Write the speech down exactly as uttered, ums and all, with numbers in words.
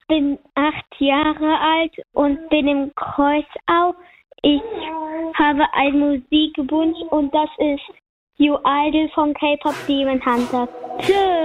bin acht Jahre alt und bin im Kreuzau. Ich habe einen Musikwunsch und das ist You Idol von K-Pop Demon Hunter. Tschüss!